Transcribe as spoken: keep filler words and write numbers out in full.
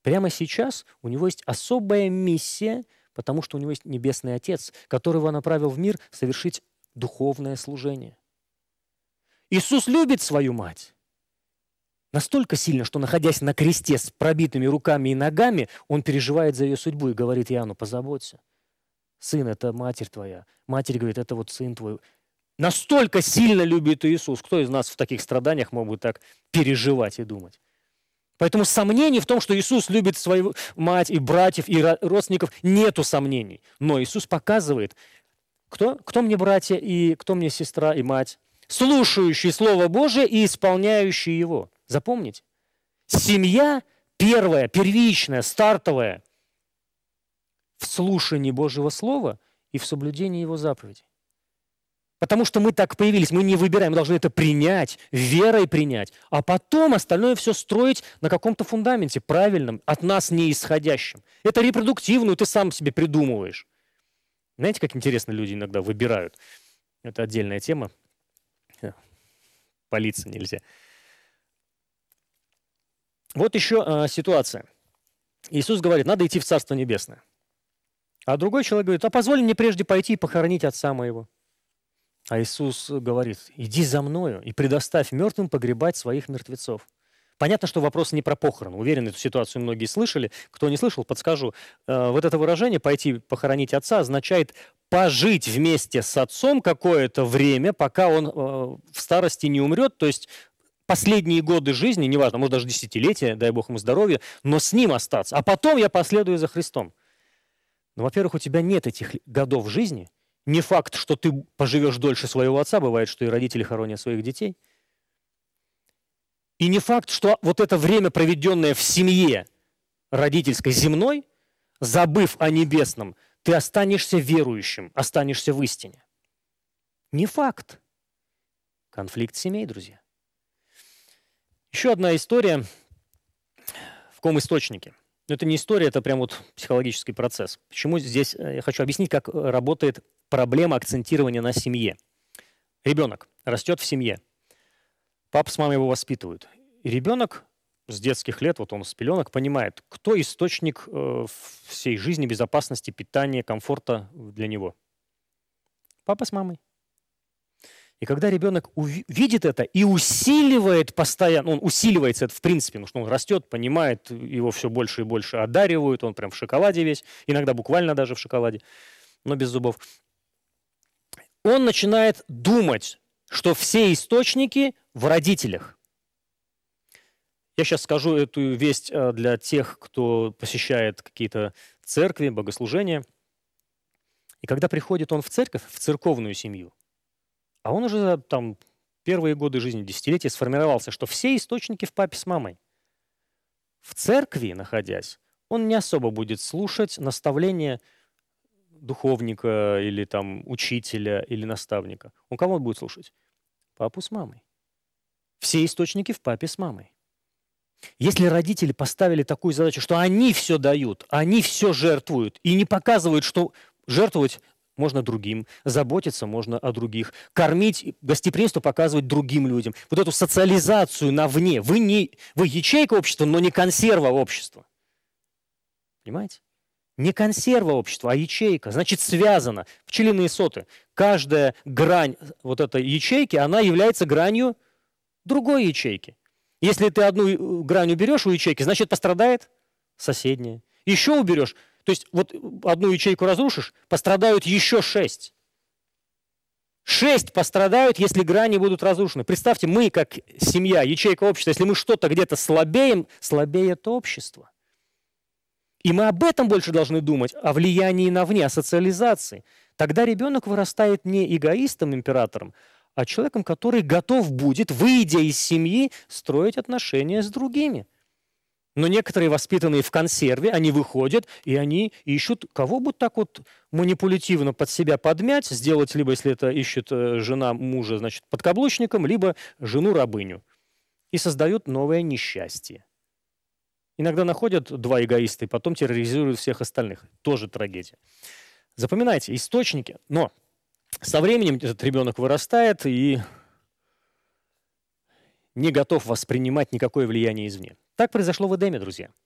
Прямо сейчас у него есть особая миссия, потому что у него есть Небесный Отец, которого направил в мир совершить духовное служение. Иисус любит свою мать настолько сильно, что, находясь на кресте с пробитыми руками и ногами, он переживает за ее судьбу и говорит Иоанну: позаботься. Сын – это матерь твоя. Матерь говорит: это вот сын твой. Настолько сильно любит Иисус. Кто из нас в таких страданиях мог бы так переживать и думать? Поэтому сомнений в том, что Иисус любит свою мать и братьев, и родственников, нету сомнений. Но Иисус показывает, кто, кто мне братья и кто мне сестра и мать, слушающие Слово Божие и исполняющие его. Запомните, семья первая, первичная, стартовая в слушании Божьего Слова и в соблюдении Его заповедей. Потому что мы так появились, мы не выбираем, мы должны это принять, верой принять, а потом остальное все строить на каком-то фундаменте правильном, от нас не исходящем. Это репродуктивную ты сам себе придумываешь. Знаете, как интересно люди иногда выбирают? Это отдельная тема. Палиться нельзя. Вот еще а, ситуация. Иисус говорит: надо идти в Царство Небесное. А другой человек говорит: а позволь мне прежде пойти и похоронить отца моего. А Иисус говорит: иди за мною и предоставь мертвым погребать своих мертвецов. Понятно, что вопрос не про похорон. Уверен, эту ситуацию многие слышали. Кто не слышал, подскажу. Вот это выражение «пойти похоронить отца» означает пожить вместе с отцом какое-то время, пока он в старости не умрет, то есть последние годы жизни, неважно, может даже десятилетия, дай Бог ему здоровья, но с ним остаться. А потом я последую за Христом. Ну, во-первых, у тебя нет этих годов жизни. Не факт, что ты поживешь дольше своего отца, бывает, что и родители хоронят своих детей. И не факт, что вот это время, проведенное в семье родительской земной, забыв о небесном, ты останешься верующим, останешься в истине. Не факт. Конфликт семей, друзья. Еще одна история в ком источнике. Но это не история, это прям вот психологический процесс. Почему здесь я хочу объяснить, как работает проблема акцентирования на семье. Ребенок растет в семье. Папа с мамой его воспитывают. И ребенок с детских лет, вот он с пеленок, понимает, кто источник э, всей жизни, безопасности, питания, комфорта для него. Папа с мамой. И когда ребенок уви- видит это и усиливает постоянно, он усиливается это в принципе, потому что он растет, понимает, его все больше и больше одаривают, он прям в шоколаде весь, иногда буквально даже в шоколаде, но без зубов. Он начинает думать, что все источники в родителях. Я сейчас скажу эту весть для тех, кто посещает какие-то церкви, богослужения. И когда приходит он в церковь, в церковную семью, а он уже там первые годы жизни, десятилетия сформировался, что все источники в папе с мамой. В церкви, находясь, он не особо будет слушать наставления духовника или там учителя или наставника. Он кого он будет слушать? Папу с мамой. Все источники в папе с мамой. Если родители поставили такую задачу, что они все дают, они все жертвуют и не показывают, что жертвовать можно другим, заботиться можно о других, кормить, гостеприимство показывать другим людям. Вот эту социализацию навне. Вы, не, вы ячейка общества, но не консерва общества. Понимаете? Не консерва общества, а ячейка. Значит, связано. Пчелиные соты. Каждая грань вот этой ячейки, она является гранью другой ячейки. Если ты одну грань уберешь у ячейки, значит, пострадает соседняя. Еще уберешь. То есть вот одну ячейку разрушишь, пострадают еще шесть. Шесть пострадают, если грани будут разрушены. Представьте, мы как семья, ячейка общества, если мы что-то где-то слабеем, слабеет общество. И мы об этом больше должны думать, о влиянии навне, о социализации. Тогда ребенок вырастает не эгоистом, императором, а человеком, который готов будет, выйдя из семьи, строить отношения с другими. Но некоторые, воспитанные в консерве, они выходят, и они ищут, кого бы так вот манипулятивно под себя подмять, сделать, либо, если это ищет жена мужа, значит, подкаблучником, либо жену-рабыню. И создают новое несчастье. Иногда находят два эгоиста, и потом терроризируют всех остальных. Тоже трагедия. Запоминайте, источники. Но со временем этот ребенок вырастает и не готов воспринимать никакое влияние извне. Так произошло в Эдеме, друзья.